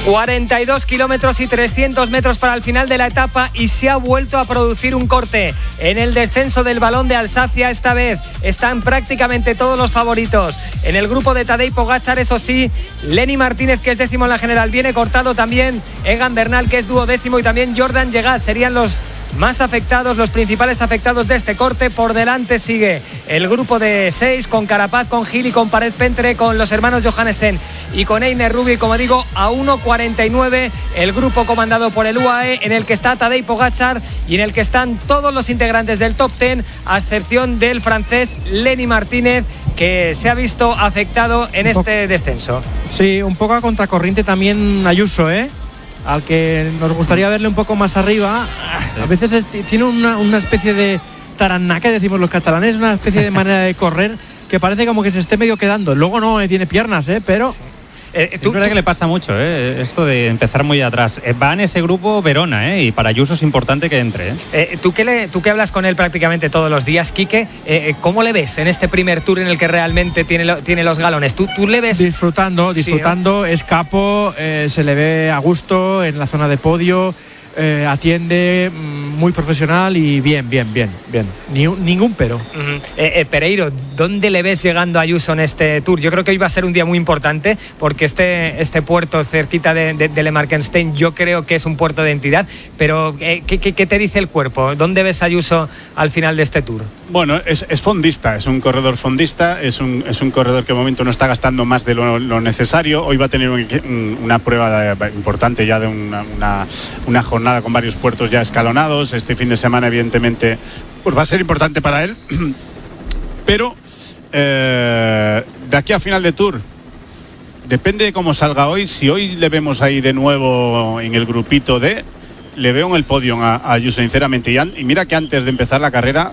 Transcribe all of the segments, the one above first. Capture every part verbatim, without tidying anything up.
cuarenta y dos kilómetros y trescientos metros para el final de la etapa y se ha vuelto a producir un corte en el descenso del Balón de Alsacia. Esta vez están prácticamente todos los favoritos en el grupo de Tadej Pogačar. Eso sí, Lenny Martínez, que es décimo en la general, viene cortado, también Egan Bernal, que es duodécimo, y también Jordan Llegat serían los más afectados, los principales afectados de este corte. Por delante sigue el grupo de seis con Carapaz, con Gil y con Pared Pentre, con los hermanos Johannesen y con Einer Rubio, y como digo, a uno cuarenta y nueve el grupo comandado por el U A E, en el que está Tadej Pogačar y en el que están todos los integrantes del top diez, a excepción del francés Lenny Martínez, que se ha visto afectado en este descenso. Sí, un poco a contracorriente también Ayuso, ¿eh? Al que nos gustaría verle un poco más arriba. Sí. A veces es, tiene una, una especie de taraná, que decimos los catalanes, una especie de manera de correr que parece como que se esté medio quedando. Luego no eh, tiene piernas, ¿eh? Pero... Sí. Eh, ¿tú, es verdad tú? que le pasa mucho, ¿eh? Esto de empezar muy atrás. Eh, va en ese grupo Verona, ¿eh? Y para Ayuso es importante que entre. ¿eh? Eh, ¿tú, que le, tú que hablas con él prácticamente todos los días, Quique, eh, ¿cómo le ves en este primer tour en el que realmente tiene, lo, tiene los galones? ¿Tú, ¿Tú le ves? Disfrutando, disfrutando, sí, ¿no? Es capo, eh, se le ve a gusto en la zona de podio. Eh, atiende, muy profesional y bien, bien, bien, bien. Ni, ningún pero. Uh-huh. eh, eh, Pereiro, ¿dónde le ves llegando a Ayuso en este Tour? Yo creo que hoy va a ser un día muy importante, porque este, este puerto cerquita de, de, de Le Markenstein yo creo que es un puerto de entidad, pero eh, ¿qué, qué, ¿qué te dice el cuerpo? ¿Dónde ves a Ayuso al final de este Tour? Bueno, es, es fondista, es un corredor fondista, es un, es un corredor que de momento no está gastando más de lo, lo necesario. Hoy va a tener un, una prueba de, importante ya de una, una, una jornada nada con varios puertos ya escalonados. Este fin de semana evidentemente pues va a ser importante para él, pero eh, de aquí a final de Tour depende de cómo salga hoy. Si hoy le vemos ahí de nuevo en el grupito D, le veo en el podio a, a Ayuso sinceramente, y, an, y mira que antes de empezar la carrera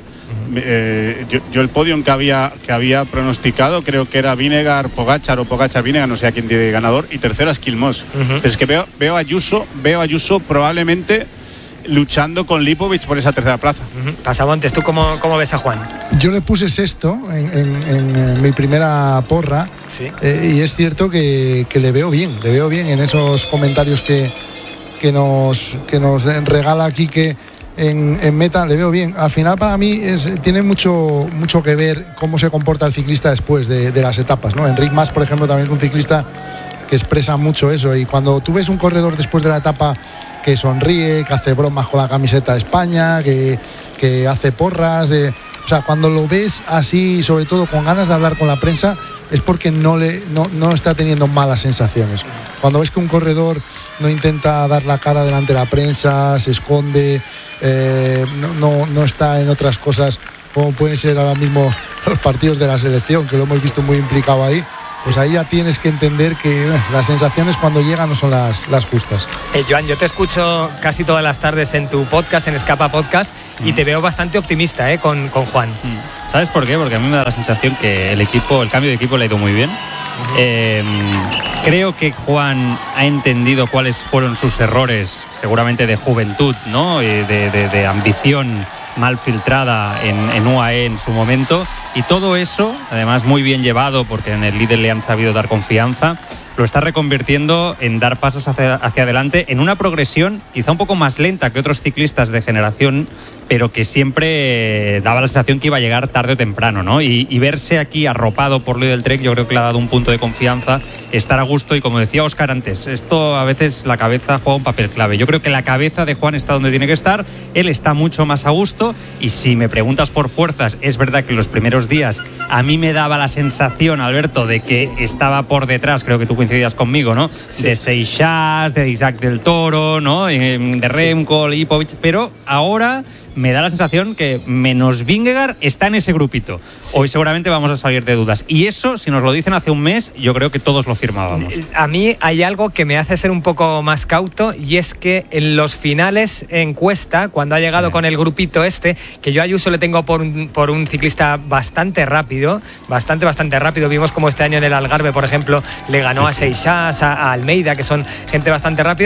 eh, yo, yo el podio que había, que había pronosticado creo que era Vinegar, Pogačar o Pogačar Vinegar, no sé a quién tiene ganador, y tercero es Quilmos. Uh-huh. Pero es que veo, veo a Ayuso veo a Ayuso probablemente luchando con Lipovic por esa tercera plaza. Uh-huh. Pasamontes, ¿tú cómo, cómo ves a Juan? Yo le puse sexto en, en, en mi primera porra, ¿sí? eh, y es cierto que, que le veo bien, le veo bien en esos comentarios que, que, nos, que nos regala aquí, que En, en meta le veo bien. Al final para mí es, tiene mucho, mucho que ver cómo se comporta el ciclista después de, de las etapas, ¿no? Enric Mas, por ejemplo, también es un ciclista que expresa mucho eso, y cuando tú ves un corredor después de la etapa que sonríe, que hace bromas con la camiseta de España, que, que hace porras, eh, o sea, cuando lo ves así, sobre todo con ganas de hablar con la prensa, es porque no, le, no, no está teniendo malas sensaciones. Cuando ves que un corredor no intenta dar la cara delante de la prensa, se esconde, eh, no, no, no está en otras cosas como pueden ser ahora mismo los partidos de la selección, que lo hemos visto muy implicado ahí, pues ahí ya tienes que entender que eh, las sensaciones cuando llegan no son las, las justas. Eh, Joan, yo te escucho casi todas las tardes en tu podcast, en Escapa Podcast, mm. y te veo bastante optimista eh, con, con Juan. Mm. ¿Sabes por qué? Porque a mí me da la sensación que el equipo, el cambio de equipo le ha ido muy bien. Uh-huh. Eh, creo que Juan ha entendido cuáles fueron sus errores, seguramente de juventud, ¿no? De, de, de ambición mal filtrada en, en U A E en su momento, y todo eso, además muy bien llevado, porque en el líder le han sabido dar confianza, lo está reconvirtiendo en dar pasos hacia, hacia adelante en una progresión quizá un poco más lenta que otros ciclistas de generación, pero que siempre daba la sensación que iba a llegar tarde o temprano, ¿no? Y, y verse aquí arropado por Leo del Trek, yo creo que le ha dado un punto de confianza, estar a gusto, y como decía Óscar antes, esto a veces la cabeza juega un papel clave. Yo creo que la cabeza de Juan está donde tiene que estar, él está mucho más a gusto, y si me preguntas por fuerzas, es verdad que los primeros días a mí me daba la sensación, Alberto, de que sí. estaba por detrás, creo que tú coincidías conmigo, ¿no? Sí. De Seixas, de Isaac del Toro, ¿no? De Remco, sí. Lipovic, pero ahora me da la sensación que menos Vingegaard está en ese grupito. Sí. Hoy seguramente vamos a salir de dudas. Y eso, si nos lo dicen hace un mes, yo creo que todos lo firmábamos. A mí hay algo que me hace ser un poco más cauto, y es que en los finales encuesta, cuando ha llegado sí. con el grupito este, que yo a Ayuso le tengo por un, por un ciclista bastante rápido, bastante, bastante rápido. Vimos como este año en el Algarve, por ejemplo, le ganó sí, a Seixas, a, a Almeida, que son gente bastante rápida.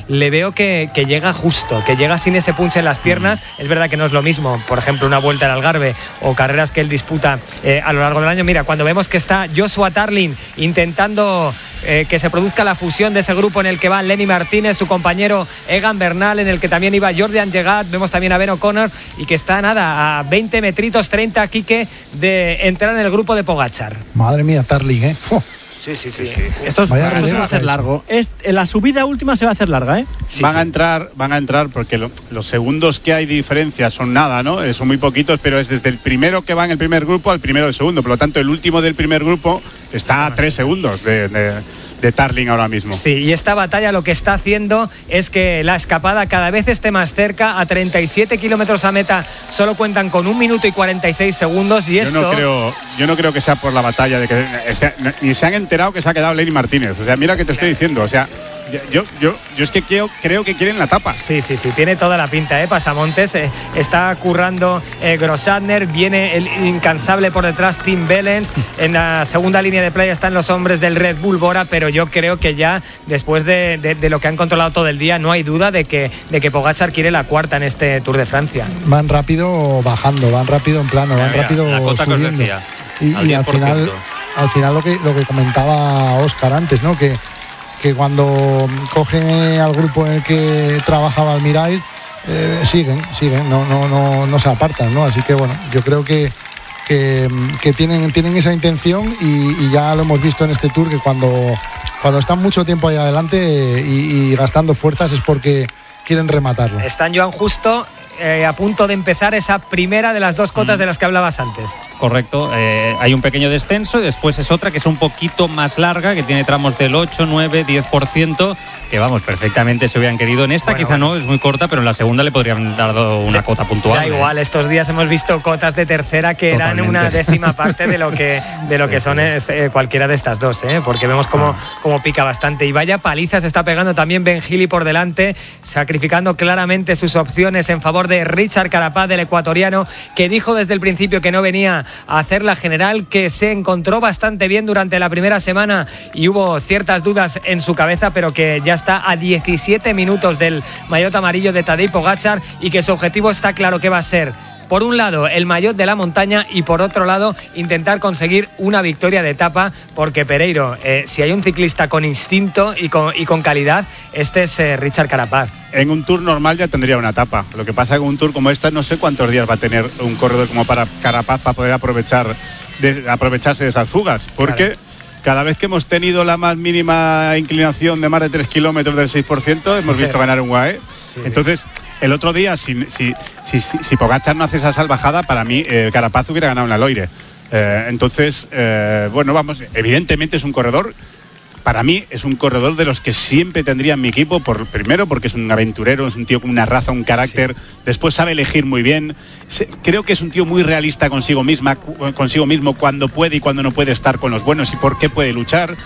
le veo que, que llega justo, que llega sin ese punch en las piernas. Es verdad que no es lo mismo, por ejemplo, una vuelta al Algarve o carreras que él disputa eh, a lo largo del año. Mira, cuando vemos que está Joshua Tarling intentando eh, que se produzca la fusión de ese grupo en el que va Lenny Martínez, su compañero Egan Bernal, en el que también iba Jordan Llegat, vemos también a Ben O'Connor, y que está nada a veinte metritos, treinta, Quique, de entrar en el grupo de Pogačar. Madre mía, Tarling, ¿eh? Oh. Sí, sí, sí. sí. Esto, es, esto se va a hacer largo. Es, la subida última se va a hacer larga, ¿eh? Sí, van sí. a entrar, van a entrar porque lo, los segundos que hay de diferencia son nada, ¿no? Son muy poquitos, pero es desde el primero que va en el primer grupo al primero del segundo. Por lo tanto, el último del primer grupo está a tres segundos de, de, de Tarling ahora mismo. Sí, y esta batalla lo que está haciendo es que la escapada cada vez esté más cerca. A treinta y siete kilómetros a meta solo cuentan con un minuto y cuarenta y seis segundos. Y esto... Yo no creo, yo no creo que sea por la batalla de que ni se han enterado que se ha quedado Lenny Martínez. O sea, mira que te estoy diciendo. O sea, yo, yo, yo es que creo, creo que quieren la tapa. Sí, sí, sí, tiene toda la pinta, ¿eh? Pasamontes, eh, está currando eh, Grossadner, viene el incansable por detrás Tim Wellens. En la segunda línea de playa están los hombres del Red Bull Bora, pero yo creo que ya después de, de, de lo que han controlado todo el día, no hay duda de que, de que Pogačar quiere la cuarta en este Tour de Francia. Van rápido bajando, van rápido en plano, van mira, rápido la cota subiendo. Que os decía, y, y al final, al final lo que, lo que comentaba Óscar antes, ¿no? Que que cuando cogen al grupo en el que trabajaba Almirall, eh, siguen, siguen, no, no, no, no se apartan, ¿no? Así que bueno, yo creo que, que, que tienen, tienen esa intención y, y ya lo hemos visto en este Tour, que cuando, cuando están mucho tiempo ahí adelante y, y gastando fuerzas es porque quieren rematarlo. Están, Joan, justo Eh, a punto de empezar esa primera de las dos cotas mm. de las que hablabas antes. Correcto, eh, hay un pequeño descenso y después es otra que es un poquito más larga, que tiene tramos del ocho, nueve, diez por ciento, que vamos, perfectamente se hubieran querido. En esta bueno, quizá bueno. no, es muy corta, pero en la segunda le podrían dar una cota puntual. Da igual, estos días hemos visto cotas de tercera que Totalmente. eran una décima parte de lo que, de lo que son eh, cualquiera de estas dos, ¿eh? Porque vemos cómo, ah. cómo pica bastante. Y vaya paliza se está pegando también Ben Healy por delante, sacrificando claramente sus opciones en favor de Richard Carapaz, del ecuatoriano, que dijo desde el principio que no venía a hacer la general, que se encontró bastante bien durante la primera semana y hubo ciertas dudas en su cabeza, pero que ya está a diecisiete minutos del maillot amarillo de Tadej Pogačar y que su objetivo está claro que va a ser, por un lado, el maillot de la montaña y por otro lado, intentar conseguir una victoria de etapa, porque Pereiro, eh, si hay un ciclista con instinto y con, y con calidad, este es eh, Richard Carapaz. En un Tour normal ya tendría una etapa. Lo que pasa es que un Tour como esta no sé cuántos días va a tener un corredor como para Carapaz para poder aprovechar de, aprovecharse de esas fugas, porque claro. Cada vez que hemos tenido la más mínima inclinación de más de tres kilómetros del seis por ciento, hemos visto ganar un U A E. Sí. Entonces, el otro día, si, si, si, si, si Pogačar no hace esa salvajada, para mí eh, Carapaz hubiera ganado una Loire. Eh, entonces, eh, bueno, vamos, evidentemente es un corredor. Para mí es un corredor de los que siempre tendría en mi equipo, por, primero porque es un aventurero, es un tío con una raza, un carácter, sí. Después sabe elegir muy bien. Creo que es un tío muy realista consigo misma, consigo mismo, cuando puede y cuando no puede estar con los buenos y por qué puede luchar.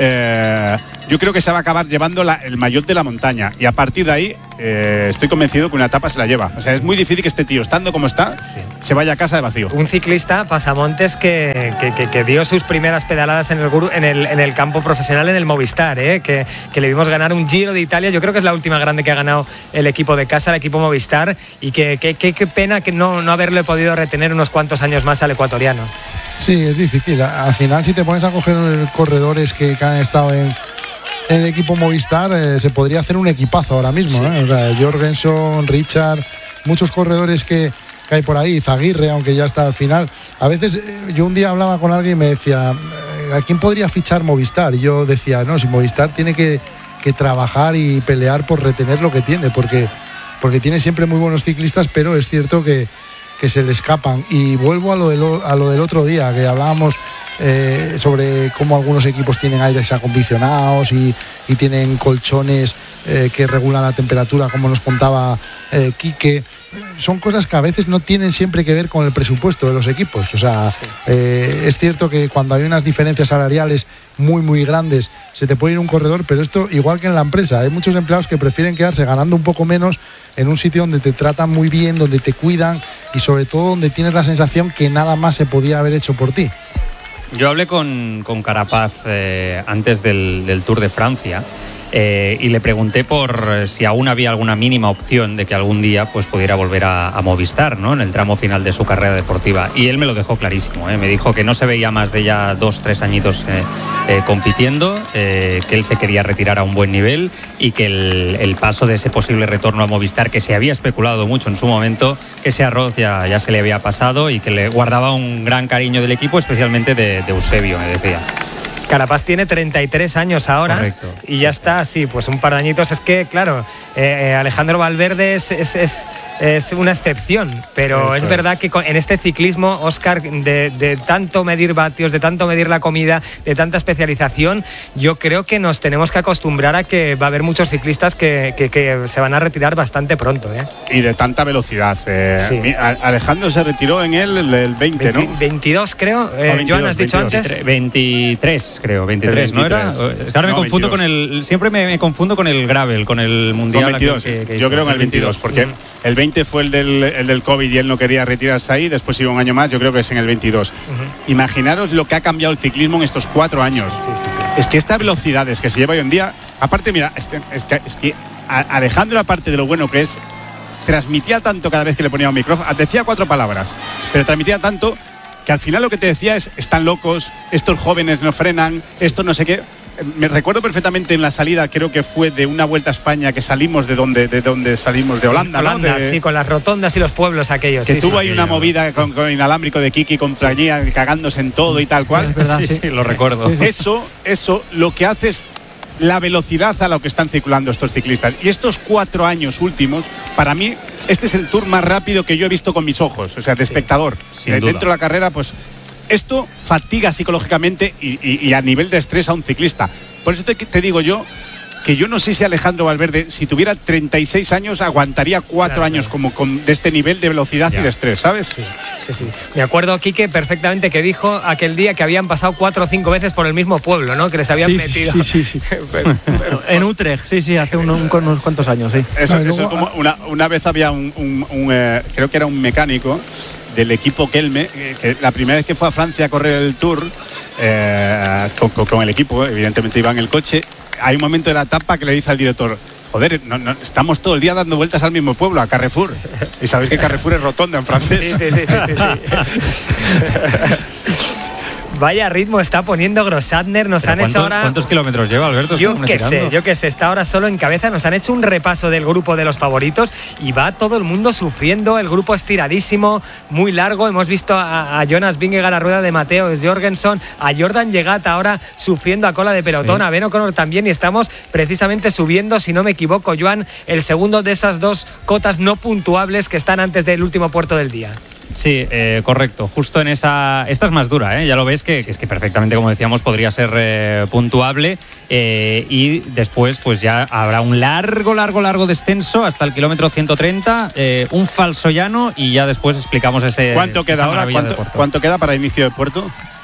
Eh, yo creo que se va a acabar llevando la, el maillot de la montaña y a partir de ahí eh, estoy convencido que una etapa se la lleva. O sea, es muy difícil que este tío, estando como está, sí. se vaya a casa de vacío. Un ciclista, Pasamontes, que, que, que, que dio sus primeras pedaladas en el, en el, en el campo profesional en el Movistar, ¿eh? que, que le vimos ganar un Giro de Italia. Yo creo que es la última grande que ha ganado el equipo de casa, el equipo Movistar, y que, que, que, que pena que no, no haberle podido retener unos cuantos años más al ecuatoriano. Sí, es difícil. Al final, si te pones a coger corredores que, que han estado en, en el equipo Movistar, eh, se podría hacer un equipazo ahora mismo. Sí. ¿eh? O sea, Jorgensen, Richard, muchos corredores que, que hay por ahí, Zaguirre, aunque ya está al final. A veces, eh, yo un día hablaba con alguien y me decía, ¿a quién podría fichar Movistar? Y yo decía, no, si Movistar tiene que, que trabajar y pelear por retener lo que tiene, porque, porque tiene siempre muy buenos ciclistas, pero es cierto que que se le escapan. Y vuelvo a lo, de lo, a lo del otro día, que hablábamos eh, sobre cómo algunos equipos tienen aires acondicionados y, y tienen colchones eh, que regulan la temperatura, como nos contaba eh, Quique. Son cosas que a veces no tienen siempre que ver con el presupuesto de los equipos. O sea, sí. eh, es cierto que cuando hay unas diferencias salariales muy, muy grandes, se te puede ir un corredor, pero esto, igual que en la empresa, hay muchos empleados que prefieren quedarse ganando un poco menos en un sitio donde te tratan muy bien, donde te cuidan y sobre todo donde tienes la sensación que nada más se podía haber hecho por ti. Yo hablé con, con Carapaz eh, antes del, del Tour de Francia eh, y le pregunté por eh, si aún había alguna mínima opción de que algún día pues pudiera volver a, a Movistar, ¿no? En el tramo final de su carrera deportiva. Y él me lo dejó clarísimo, ¿eh? Me dijo que no se veía más de ya dos, tres añitos eh, eh, compitiendo, eh, que él se quería retirar a un buen nivel y que el, el paso de ese posible retorno a Movistar, que se había especulado mucho en su momento, que ese arroz ya, ya se le había pasado y que le guardaba un gran cariño del equipo, especialmente de, de Eusebio, me decía. Carapaz tiene treinta y tres años ahora. Correcto. Y ya está, sí, pues un par de añitos. Es que, claro, eh, Alejandro Valverde es, es, es, es una excepción, pero Eso es verdad es. que en este ciclismo, Óscar, de, de tanto medir vatios, de tanto medir la comida, de tanta especialización, yo creo que nos tenemos que acostumbrar a que va a haber muchos ciclistas que, que, que se van a retirar bastante pronto, ¿eh? Y de tanta velocidad. Eh, sí. mi, Alejandro se retiró en el, el veinte, veinte, ¿no? veintidós, creo. Eh, veintidós, Joan, ¿has dicho veintidós. Antes? veintitrés, creo, veintitrés, ¿no era? Ahora me no, confundo veintidós. con el. Siempre me, me confundo con el gravel, con el mundial. Con veintidós, que, que, yo creo que el veintidós, porque uh-huh. el veinte fue el del, el del COVID y él no quería retirarse ahí, después iba un año más, yo creo que es en el veintidós. Uh-huh. Imaginaros lo que ha cambiado el ciclismo en estos cuatro años. Sí, sí, sí, sí. Es que estas velocidades que se lleva hoy en día, aparte, mira, es que, es que, es que Alejandro, aparte de lo bueno que es, transmitía tanto cada vez que le ponía un micrófono, decía cuatro palabras, pero transmitía tanto que al final lo que te decía es, están locos, estos jóvenes no frenan, esto no sé qué. Me recuerdo perfectamente en la salida, creo que fue de una Vuelta a España, que salimos de donde, de donde salimos, de Holanda, Holanda, ¿no? De, sí, con las rotondas y los pueblos aquellos. Que sí, tuvo sí, ahí sí, una sí, movida sí. con, con inalámbrico de Kiki contra allí, cagándose en todo y tal cual. Es verdad, sí, sí. sí, lo recuerdo. Eso, eso lo que hace es la velocidad a la que están circulando estos ciclistas. Y estos cuatro años últimos, para mí, este es el tour más rápido que yo he visto con mis ojos, o sea, de sí, espectador. Sin duda. Dentro de la carrera, pues esto fatiga psicológicamente y, y, y a nivel de estrés a un ciclista. Por eso te, te digo yo que yo no sé si Alejandro Valverde, si tuviera treinta y seis años, aguantaría cuatro claro, años claro. como con, de este nivel de velocidad ya. y de estrés, ¿sabes? Sí, sí, sí. Me acuerdo, Quique, perfectamente que dijo aquel día que habían pasado cuatro o cinco veces por el mismo pueblo, ¿no? Que les habían sí, metido. Sí, sí, sí. pero, pero, en Utrecht, sí, sí, hace un, un, unos cuantos años, sí. Eso, eso es como una, una vez había un, un, un eh, creo que era un mecánico del equipo Kelme, que, que la primera vez que fue a Francia a correr el Tour, eh, con, con, con el equipo, evidentemente iba en el coche, hay un momento de la etapa que le dice al director, joder, no, no, estamos todo el día dando vueltas al mismo pueblo, a Carrefour. Y sabéis que Carrefour es rotonda en francés. Sí, sí, sí, sí, sí. Vaya ritmo está poniendo Grossatner, nos han hecho ahora... ¿Cuántos kilómetros lleva, Alberto? Yo qué sé, yo qué sé, está ahora solo en cabeza, nos han hecho un repaso del grupo de los favoritos y va todo el mundo sufriendo, el grupo estiradísimo, muy largo, hemos visto a, a Jonas Vingegaard a rueda de Mateo Jorgensen, a Jordan Llegat ahora sufriendo a cola de pelotón, sí. a Ben O'Connor también, y estamos precisamente subiendo, si no me equivoco, Joan, el segundo de esas dos cotas no puntuables que están antes del último puerto del día. Sí, eh, correcto. Justo en esa... Esta es más dura, ¿eh? Ya lo ves que, que es que perfectamente, como decíamos, podría ser eh, puntuable. Eh, y después pues ya habrá un largo, largo, largo descenso hasta el kilómetro ciento treinta, eh, un falso llano y ya después explicamos ese... ¿Cuánto queda ahora? ¿Cuánto, ¿Cuánto queda para inicio de puerto?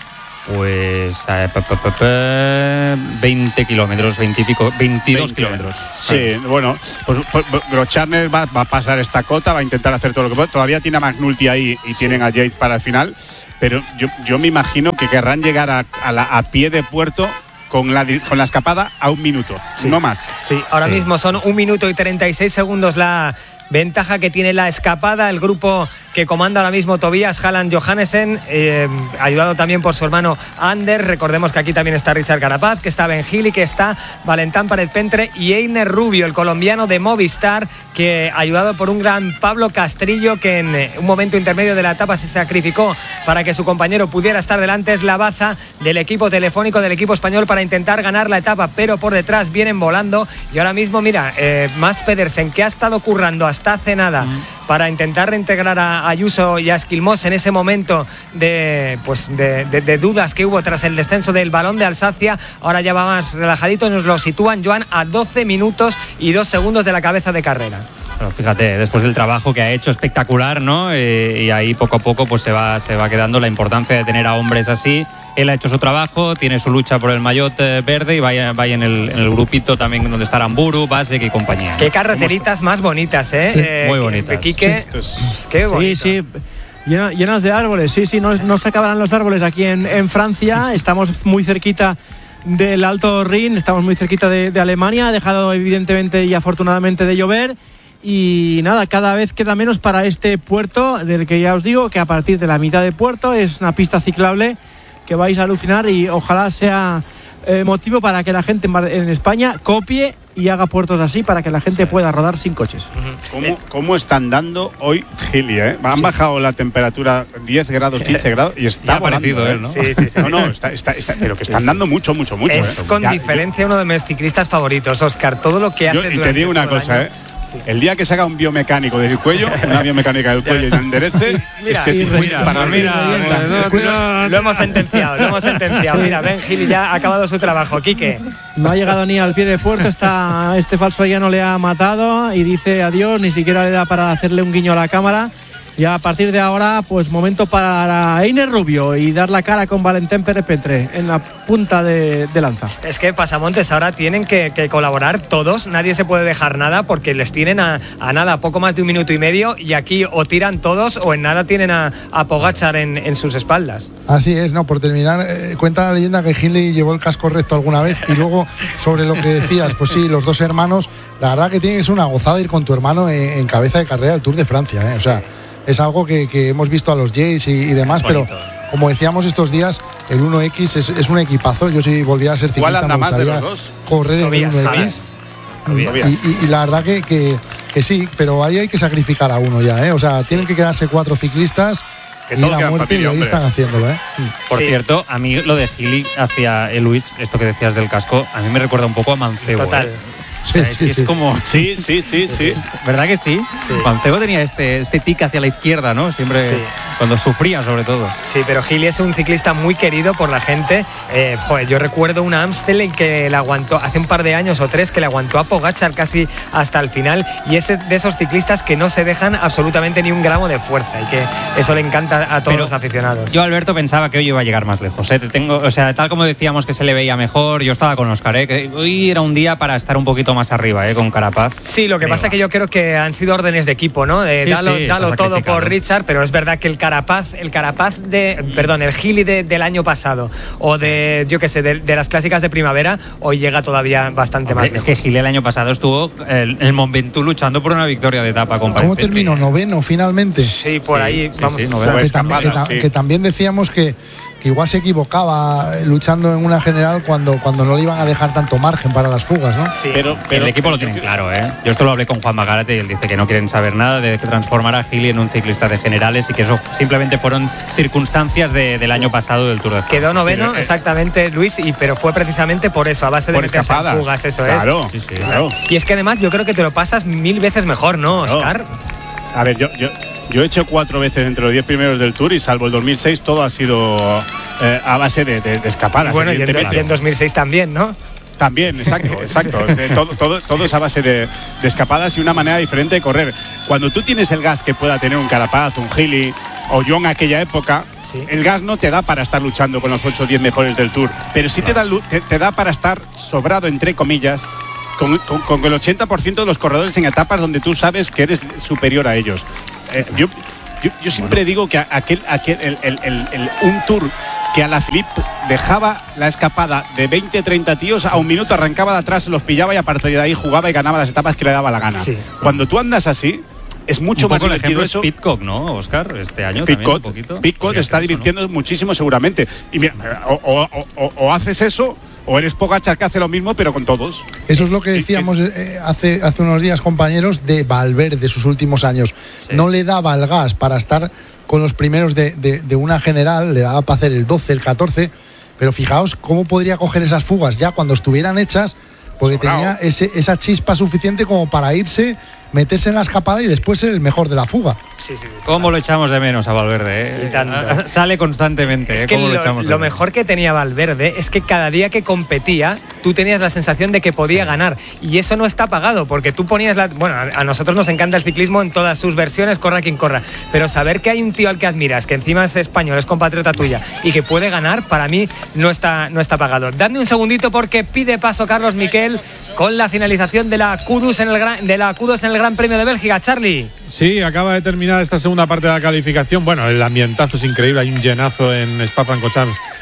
Pues eh, pe, pe, pe, pe, veinte kilómetros, veinte y pico, veintidós kilómetros. Sí, ah. bueno, pues, pues Grossatner va, va a pasar esta cota, va a intentar hacer todo lo que puede. Todavía tiene a McNulty ahí y sí. tienen a Yates para el final, pero yo, yo me imagino que querrán llegar a, a, la, a pie de puerto con la, con la escapada a un minuto, sí. no más. Sí, ahora sí. mismo son un minuto y treinta y seis segundos la ventaja que tiene la escapada, el grupo que comanda ahora mismo Tobias Halland Johannesen, eh, ayudado también por su hermano Ander. Recordemos que aquí también está Richard Carapaz, que está Ben Gili, que está Valentán Pared-Pentre y Einer Rubio, el colombiano de Movistar, que ayudado por un gran Pablo Castrillo, que en un momento intermedio de la etapa se sacrificó para que su compañero pudiera estar delante. Es la baza del equipo telefónico del equipo español para intentar ganar la etapa, pero por detrás vienen volando. Y ahora mismo, mira, eh, Mats Pedersen, que ha estado currando hasta hace nada mm. para intentar reintegrar a Ayuso y a Esquilmos en ese momento de, pues de, de, de dudas que hubo tras el descenso del Balón de Alsacia. Ahora ya va más relajadito, nos lo sitúan, Joan, a doce minutos y dos segundos de la cabeza de carrera. Pero fíjate, después del trabajo que ha hecho espectacular, ¿no? Eh, y ahí poco a poco pues se va, se va quedando la importancia de tener a hombres así. Él ha hecho su trabajo, tiene su lucha por el maillot verde y vaya, vaya en, el, en el grupito también donde está Aramburu, Basek y compañía. Qué carreteritas más bonitas, ¿eh? Sí. eh Muy bonitas. Quique, sí. es... Qué bonito. Sí, sí. Llenas de árboles, sí, sí, no, no se acabarán los árboles aquí en, en Francia. Estamos muy cerquita del Alto Rin, estamos muy cerquita de, de Alemania, ha dejado evidentemente y afortunadamente de llover. Y nada, cada vez queda menos para este puerto, del que ya os digo que a partir de la mitad de puerto es una pista ciclable que vais a alucinar y ojalá sea eh, motivo para que la gente en España copie y haga puertos así para que la gente pueda rodar sin coches. ¿Cómo, cómo están dando hoy Gili? ¿eh? Han sí. bajado la temperatura diez grados, quince grados y está parecido él, ¿no? Sí, sí, sí. No, no, está, está, está, pero que están sí, dando mucho, mucho, mucho. Es ¿eh? con ya, diferencia yo, uno de mis ciclistas favoritos, Óscar. Todo lo que hace yo, y te digo una cosa, ¿eh? Sí. El día que se haga un biomecánico del cuello, una biomecánica del cuello y la enderece, mira, este tipo mira, para mira, mira, mira, mira, lo hemos sentenciado, lo hemos sentenciado. Mira, Ben Gili ya ha acabado su trabajo. Quique. No ha llegado ni al pie de puerto, está, este falso ya no le ha matado y dice adiós, ni siquiera le da para hacerle un guiño a la cámara. Ya a partir de ahora, pues momento para Einer Rubio y dar la cara con Valentín Pérez-Petre en la punta de, de lanza. Es que Pasamontes ahora tienen que, que colaborar todos, nadie se puede dejar nada porque les tienen a, a nada, poco más de un minuto y medio y aquí o tiran todos o en nada tienen a, a Pogačar en, en sus espaldas. Así es, no, por terminar, eh, cuenta la leyenda que Gili llevó el casco recto alguna vez y luego sobre lo que decías, pues sí, los dos hermanos, la verdad que tienes una gozada ir con tu hermano en, en cabeza de carrera del Tour de Francia, ¿eh? O sea, es algo que, que hemos visto a los Jays y, y demás, pero como decíamos estos días, el uno equis es, es un equipazo. Yo si volviera a ser ciclista ¿Cuál anda me más de gustaría los dos? correr Tobias, en el uno equis. Y, y, y la verdad que, que, que sí, pero ahí hay que sacrificar a uno ya, ¿eh? O sea, sí. tienen que quedarse cuatro ciclistas que y la muerte y ahí están haciéndolo, ¿eh? Por sí. cierto, a mí lo de Gili hacia el Luis, esto que decías del casco, a mí me recuerda un poco a Mancebo. Total. ¿eh? Sí, o sea, es, sí, es sí. como sí, sí, sí, sí. ¿Verdad que sí? sí. Mancebo tenía este, este tic hacia la izquierda, ¿no? Siempre sí. cuando sufría, sobre todo. Sí, pero Gili es un ciclista muy querido por la gente. Eh, joder, yo recuerdo una Amstel en que le aguantó hace un par de años o tres que le aguantó a Pogačar casi hasta el final y es de esos ciclistas que no se dejan absolutamente ni un gramo de fuerza y que eso le encanta a todos pero los aficionados. Yo, Alberto, pensaba que hoy iba a llegar más lejos. ¿eh? Te tengo, o sea, tal como decíamos que se le veía mejor, yo estaba con Óscar, ¿eh? que hoy era un día para estar un poquito más arriba, ¿eh? con Carapaz. Sí, lo que pasa es que yo creo que han sido órdenes de equipo, ¿no? De sí, dalo, sí, dalo todo por Richard, pero es verdad que el Carapaz, el Carapaz de, perdón, el Gili de, del año pasado o de, yo qué sé, de, de las clásicas de primavera, hoy llega todavía bastante Hombre, más lejos. Es que Gili el año pasado estuvo en el Mont Ventoux luchando por una victoria de etapa con ¿Cómo terminó? ¿Noveno finalmente? Sí, por sí, ahí sí, vamos. Sí, que, escapada, tam- que, tam- sí. que también decíamos que que igual se equivocaba luchando en una general cuando, cuando no le iban a dejar tanto margen para las fugas, ¿no? Sí. Pero, pero el equipo lo tiene claro, ¿eh? Yo esto lo hablé con Juan Magarate y él dice que no quieren saber nada de que transformara a Gili en un ciclista de generales y que eso simplemente fueron circunstancias de, del año pasado del Tour de Francia. Quedó noveno, exactamente, Luis, y pero fue precisamente por eso, a base de por meterse en fugas, eso claro, es. sí, sí, claro. Y es que además yo creo que te lo pasas mil veces mejor, ¿no, Óscar? No. A ver, yo, yo, yo he hecho cuatro veces entre los diez primeros del Tour y salvo el dos mil seis todo ha sido eh, a base de, de, de escapadas. Bueno, y en, y en dos mil seis también, ¿no? También, exacto, exacto. todo, todo, todo es a base de, de escapadas y una manera diferente de correr. Cuando tú tienes el gas que pueda tener un Carapaz, un Gili o yo en aquella época, sí. el gas no te da para estar luchando con los ocho o diez mejores del Tour, pero sí claro. te, da, te, te da para estar sobrado, entre comillas, Con, con, con el ochenta por ciento de los corredores en etapas donde tú sabes que eres superior a ellos. Eh, yo, yo, yo siempre bueno. digo que aquel, aquel el, el, el, el, un Tour que a la Philippe dejaba la escapada de veinte treinta tíos, a un minuto arrancaba de atrás, los pillaba y a partir de ahí jugaba y ganaba las etapas que le daba la gana. Sí. Cuando tú andas así, es mucho un más poco divertido el eso. Es Pidcock, ¿no, Óscar? Este año Pidcock, también un poquito. Pidcock sí, está divirtiendo eso, ¿no? muchísimo seguramente. Y mira, o, o, o, o haces eso o eres Pogačar que hace lo mismo pero con todos. Eso es lo que decíamos eh, hace, hace unos días, compañeros, de Valverde, sus últimos años. Sí. No le daba el gas para estar con los primeros de, de, de una general, le daba para hacer el doce, el catorce, pero fijaos cómo podría coger esas fugas ya cuando estuvieran hechas, porque Sobrao. tenía ese, esa chispa suficiente como para irse, meterse en la escapada y después ser el mejor de la fuga. Sí, sí, sí. ¿Cómo lo echamos de menos a Valverde? ¿eh? Sale constantemente. Es ¿eh? que ¿Cómo lo, lo, echamos de lo menos? mejor que tenía Valverde es que cada día que competía tú tenías la sensación de que podía sí. ganar y eso no está pagado porque tú ponías la... Bueno, a nosotros nos encanta el ciclismo en todas sus versiones, corra quien corra, pero saber que hay un tío al que admiras, que encima es español, es compatriota tuya y que puede ganar, para mí no está, no está pagado. Dadme un segundito porque pide paso Carlos Miquel con la finalización de la Q dos en el gran, de la Q dos en el Gran Premio de Bélgica. Charlie. Sí, acaba de terminar esta segunda parte de la calificación. Bueno, el ambientazo es increíble, hay un llenazo en Spa-Francorchamps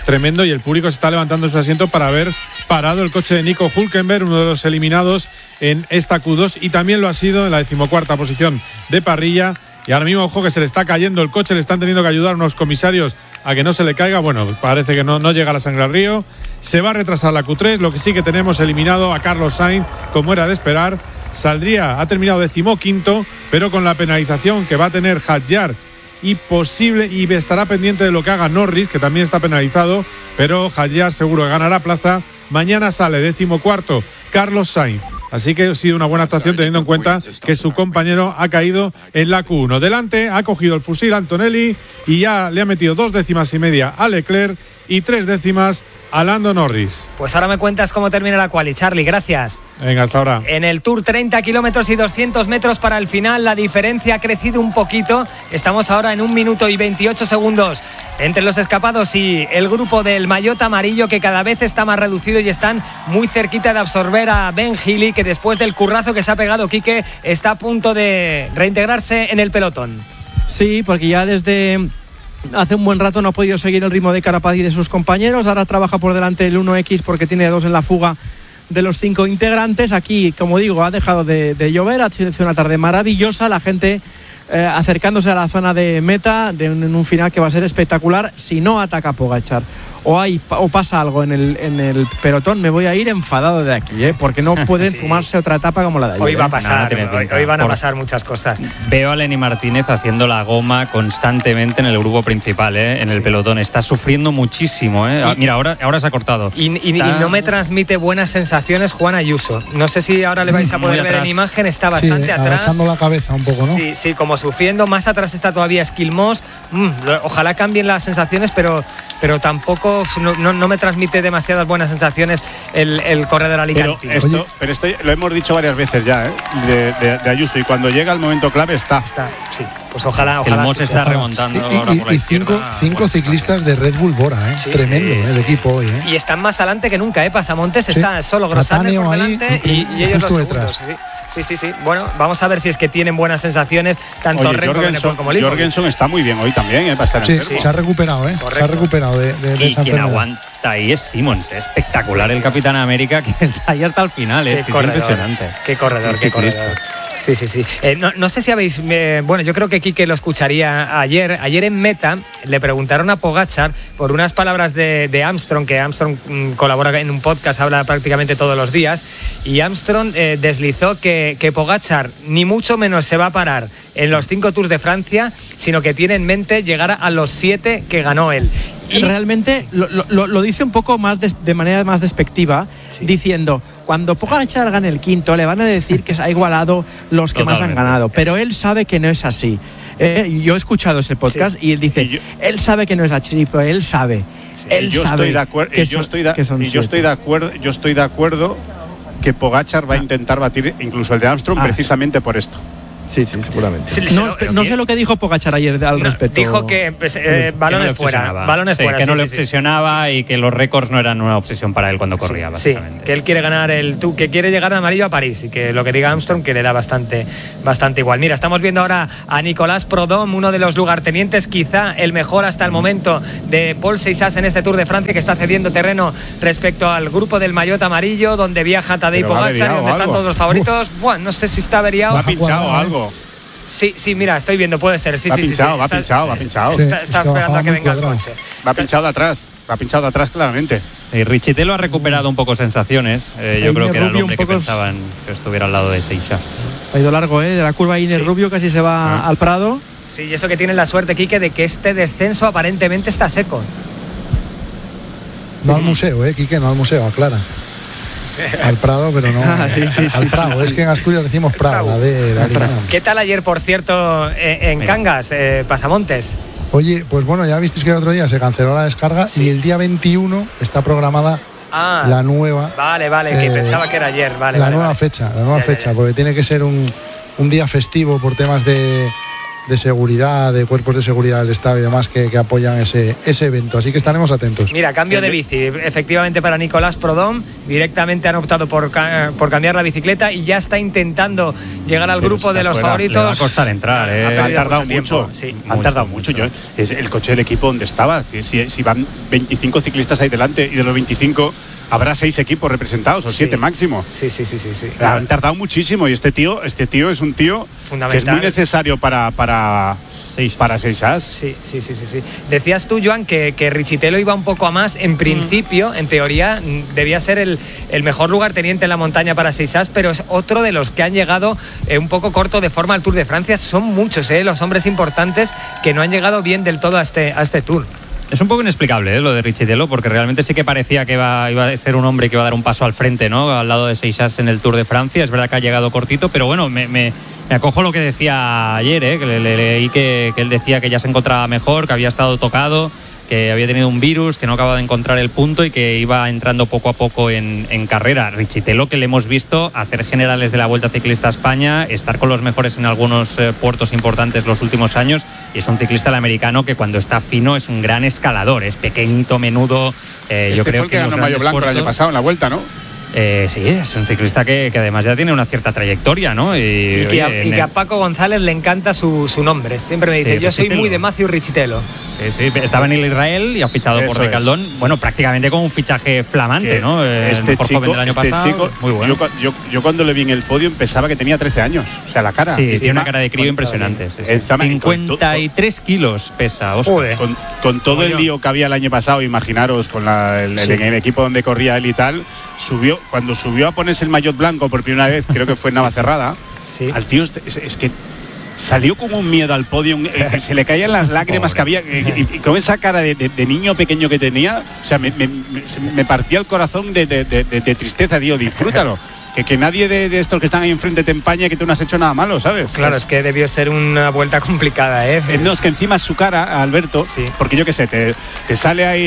tremendo y el público se está levantando en sus asientos para haber parado el coche de Nico Hülkenberg, uno de los eliminados en esta Q dos, y también lo ha sido en la decimocuarta posición de parrilla. Y ahora mismo, ojo, que se le está cayendo el coche, le están teniendo que ayudar unos comisarios a que no se le caiga. Bueno, parece que no, no llega la sangre al río. Se va a retrasar la Q tres, lo que sí que tenemos eliminado a Carlos Sainz, como era de esperar. Saldría, ha terminado decimoquinto, pero con la penalización que va a tener Hadjar y posible, y estará pendiente de lo que haga Norris, que también está penalizado, pero Hadjar seguro que ganará plaza. Mañana sale decimocuarto Carlos Sainz. Así que ha sido una buena actuación teniendo en cuenta que su compañero ha caído en la Q uno. Delante ha cogido el fusil Antonelli y ya le ha metido dos décimas y media a Leclerc y tres décimas a Lando Norris. Pues ahora me cuentas cómo termina la quali, Charlie, gracias. Venga, hasta ahora. En el Tour, treinta kilómetros y doscientos metros para el final. La diferencia ha crecido un poquito. Estamos ahora en un minuto y veintiocho segundos entre los escapados y el grupo del maillot amarillo, que cada vez está más reducido y están muy cerquita de absorber a Ben Healy, que después del currazo que se ha pegado Quique está a punto de reintegrarse en el pelotón. Sí, porque ya desde hace un buen rato no ha podido seguir el ritmo de Carapaz y de sus compañeros. Ahora trabaja por delante el uno equis porque tiene dos en la fuga de los cinco integrantes. Aquí, como digo, ha dejado de, de llover, ha sido una tarde maravillosa, la gente eh, acercándose a la zona de meta de un, en un final que va a ser espectacular. Si no ataca Pogačar o hay o pasa algo en el, en el pelotón, me voy a ir enfadado de aquí, ¿eh? Porque no pueden sí. fumarse otra etapa como la de ayer. Hoy va a pasar, ¿eh? hoy, hoy van a pasar muchas cosas. Veo a Lenny Martínez haciendo la goma constantemente en el grupo principal, ¿eh? En sí. el pelotón. Está sufriendo muchísimo, ¿eh? Y, Mira, ahora, ahora se ha cortado. Y, y, Está... y no me transmite buenas sensaciones Juan Ayuso. No sé si ahora le vais a poder ver en imagen, está bastante sí, atrás. agachando la cabeza un poco, ¿no? Sí, sí, como sufriendo. Más atrás está todavía Esquilmós. Mm, ojalá cambien las sensaciones, pero, pero tampoco no, no, no me transmite demasiadas buenas sensaciones el, el corredor alicantino. Pero esto, pero esto lo hemos dicho varias veces ya, ¿eh? de, de, de Ayuso, y cuando llega el momento clave está. Está, sí. Pues ojalá, ojalá. El Moss está ojalá. remontando. Y, ahora y, por la y cinco, cinco ciclistas de Red Bull Bora, ¿eh? Sí, Tremendo, sí, ¿eh? El equipo hoy, ¿eh? Y están más adelante que nunca, ¿eh? Pasamontes sí. está solo Grossaner por delante y, y ellos los segundos. Sí. Sí, sí, sí. Bueno, vamos a ver si es que tienen buenas sensaciones tanto Renko como Limo. Jorgensen está muy bien hoy también, ¿eh? Para estar sí, sí, se ha recuperado, ¿eh? Correcto. Se ha recuperado de, de, de y esa quien enfermedad. aguanta ahí es Simmons. Es espectacular el Capitán América, que está ahí hasta el final. ¿eh? Qué Es corredor, impresionante. Qué corredor, qué corredor. Sí, sí, sí. Eh, no, no sé si habéis... Eh, bueno, yo creo que Quique lo escucharía ayer. Ayer en Meta le preguntaron a Pogačar por unas palabras de, de Armstrong, que Armstrong mmm, colabora en un podcast, habla prácticamente todos los días, y Armstrong eh, deslizó que, que Pogačar ni mucho menos se va a parar en los cinco Tours de Francia, sino que tiene en mente llegar a los siete que ganó él. Y realmente lo, lo, lo dice un poco más de, de manera más despectiva, sí. diciendo, cuando Pogačar gane el quinto le van a decir que se ha igualado los que Totalmente. más han ganado, pero él sabe que no es así. Eh, yo he escuchado ese podcast sí. y él dice, y yo, él sabe que no es así, pero él sabe. Sí. Él yo sabe estoy de acuerdo. Que yo son, estoy de, que son y yo estoy de acuerdo. Yo estoy de acuerdo que Pogačar va a intentar batir incluso el de Armstrong ah, precisamente sí. por esto. Sí, sí, seguramente. Sí, no, no, no sé lo que dijo Pogačar ayer al no, respecto. Dijo que pues, eh, balones que no fuera, balones sí, fuera, que sí, no sí, le obsesionaba sí. y que los récords no eran una obsesión para él cuando corría, sí, básicamente. Sí, que él quiere ganar el tú, que quiere llegar de amarillo a París y que lo que diga Armstrong que le da bastante, bastante igual. Mira, estamos viendo ahora a Nicolás Prudhomme, uno de los lugartenientes, quizá el mejor hasta el momento de Paul Seixas en este Tour de Francia, que está cediendo terreno respecto al grupo del maillot amarillo, donde viaja Tadej Pogačar y donde están todos los favoritos. Bueno, no sé si está averiado. Va pinchado o algo. Sí, sí, mira, estoy viendo, puede ser. Sí, va sí, pinchado, sí, sí. va Está, pinchado, va pinchado. Está, está esperando a que venga el coche. Va pinchado de atrás, va pinchado de atrás claramente. Y Richitelo ha recuperado un poco sensaciones. Eh, yo creo que era el hombre que pensaban que estuviera al lado de Seixas. Ha ido largo, ¿eh? De la curva Iner sí. Rubio casi se va ah. al Prado. Sí, y eso que tiene la suerte, Quique, de que este descenso aparentemente está seco. No al museo, ¿eh, Quique? No al museo, aclara. Al Prado, pero no ah, sí, sí, al sí, Prado, sí, es que en Asturias decimos Prado, la de la ¿Qué tal ayer, por cierto, en, en Cangas, eh, Pasamontes? Oye, pues bueno, ya visteis que el otro día se canceló la descarga sí. y el día veintiuno está programada ah, la nueva. Vale, vale, que eh, pensaba que era ayer, vale. La vale, nueva vale. fecha, la nueva ya, fecha, ya, ya. porque tiene que ser un, un día festivo por temas de de seguridad, de cuerpos de seguridad del Estado y demás que, que apoyan ese, ese evento. Así que estaremos atentos. Mira, cambio de bici, efectivamente para Nicolás Prodom, directamente han optado por, por cambiar la bicicleta y ya está intentando llegar al grupo de los fuera, favoritos. Le va a costar entrar, ¿eh? Han tardado mucho, mucho, sí. han tardado mucho. Yo, es el coche del equipo donde estaba, si, si van veinticinco ciclistas ahí delante y de los veinticinco habrá seis equipos representados o sí. siete máximo. Sí, sí, sí, sí, sí. Han tardado muchísimo y este tío, este tío es un tío que es muy necesario para para seis para seis as. Sí, sí, sí, sí, sí. Decías tú, Joan, que, que Richitelo iba un poco a más. En principio, mm. en teoría, debía ser el, el mejor lugarteniente en la montaña para seis as, pero es otro de los que han llegado eh, un poco corto de forma al Tour de Francia. Son muchos, eh, los hombres importantes que no han llegado bien del todo a este, a este Tour. Es un poco inexplicable, ¿eh?, lo de Richitelo, porque realmente sí que parecía que iba, iba a ser un hombre que iba a dar un paso al frente, ¿no?, al lado de Seixas en el Tour de Francia. Es verdad que ha llegado cortito, pero bueno, me, me, me acojo lo que decía ayer, ¿eh?, que le, le, leí que, que él decía que ya se encontraba mejor, que había estado tocado, que había tenido un virus, que no acaba de encontrar el punto y que iba entrando poco a poco en, en carrera. Richitelo, que le hemos visto hacer generales de la Vuelta Ciclista a España, estar con los mejores en algunos eh, puertos importantes los últimos años, y es un ciclista el americano que cuando está fino es un gran escalador, es pequeñito, menudo. Eh, este yo creo fue el que que ganó Mayo Blanco el año pasado en la Vuelta, ¿no? Eh, sí, es un ciclista que, que además ya tiene una cierta trayectoria, ¿no? Sí. Y, y, que oye, a, y que a Paco González le encanta su, su nombre. Siempre me dice, sí, yo soy muy de Matthew Richitelo. Sí, sí, estaba en el Israel y ha fichado Eso por Decathlon, es. bueno, prácticamente con un fichaje flamante, ¿no? Este el mejor chico, joven del año este pasado, chico, muy bueno. Yo, yo, yo cuando le vi en el podio pensaba que tenía trece años, o sea, la cara. Sí, sí tiene una cara de crío impresionante. Sí, sí. cincuenta y tres kilos pesa, Oscar. Con, con todo el lío que había el año pasado, imaginaros, con la, el, sí. el, el equipo donde corría él y tal, subió, cuando subió a ponerse el maillot blanco por primera vez, creo que fue en Navacerrada, sí. al tío es, es que salió como un miedo al podio, eh, se le caían las lágrimas Pobre. que había, eh, y, y con esa cara de, de, de niño pequeño que tenía, o sea, me, me, me partía el corazón de, de, de, de tristeza, digo, disfrútalo. Que, que nadie de, de estos que están ahí enfrente te empañe que tú no has hecho nada malo, ¿sabes? Claro, es, es que debió ser una vuelta complicada, ¿eh? No, es que encima su cara, Alberto, sí. porque yo qué sé, te, te sale ahí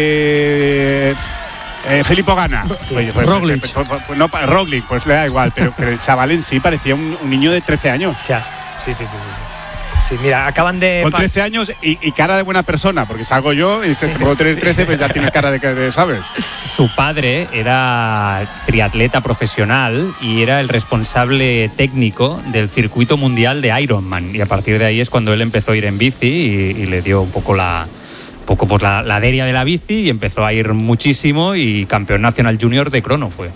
eh, Filippo Ganna. Sí. Oye, pues, Roglic. Pues, pues, pues, no, Roglic, pues le da igual, pero, pero el chaval en sí parecía un, un niño de trece años. Ya, sí, sí, sí, sí. Sí, mira, acaban de... Con trece años y, y cara de buena persona, porque salgo yo y puedo tener trece, pero ya tiene cara de, de, ¿sabes? Su padre era triatleta profesional y era el responsable técnico del circuito mundial de Ironman. Y a partir de ahí es cuando él empezó a ir en bici y, y le dio un poco la... Un poco por la, la deria de la bici y empezó a ir muchísimo y campeón nacional junior de crono fue.